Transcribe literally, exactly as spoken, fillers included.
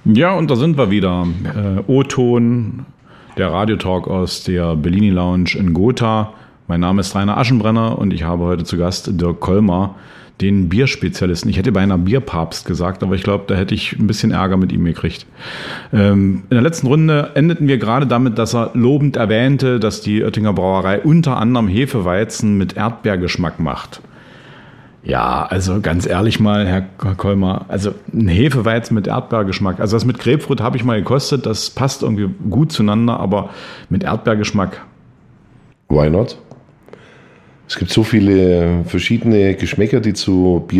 Ja, und da sind wir wieder. Äh, O-Ton, der Radiotalk aus der Bellini Lounge in Gotha. Mein Name ist Rainer Aschenbrenner und ich habe heute zu Gast Dirk Kollmar, den Bierspezialisten. Ich hätte beinahe Bierpapst gesagt, aber ich glaube, da hätte ich ein bisschen Ärger mit ihm gekriegt. Ähm, in der letzten Runde endeten wir gerade damit, dass er lobend erwähnte, dass die Oettinger Brauerei unter anderem Hefeweizen mit Erdbeergeschmack macht. Ja, also ganz ehrlich mal, Herr Kollmar, also ein Hefeweizen mit Erdbeergeschmack, also das mit Grapefruit habe ich mal gekostet, das passt irgendwie gut zueinander, aber mit Erdbeergeschmack. Why not? Es gibt so viele verschiedene Geschmäcker, die zu Bier